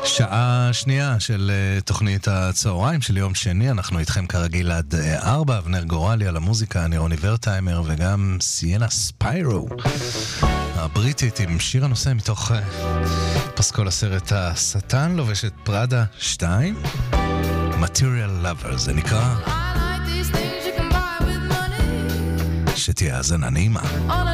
שעה שנייה של תוכנית הצהריים של יום שני, אנחנו איתכם כרגיל עד 4, אבנר גורלי על המוזיקה, אני רוני ורטהיימר וגם סיינה ספיירו הבריטית עם שיר הנושא מתוך פסקול הסרט השטן לובשת פראדה 2, Material Lover זה נקרא. שתהיה האזנה נעימה.